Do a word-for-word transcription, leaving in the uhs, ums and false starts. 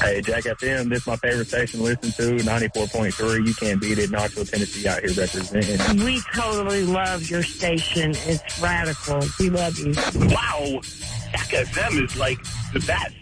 Hey, Jack F M, this is my favorite station to listen to, ninety-four point three. You can't beat it. Knoxville, Tennessee out here representing. We totally love your station. It's radical. We love you. Wow. Jack F M is like the best.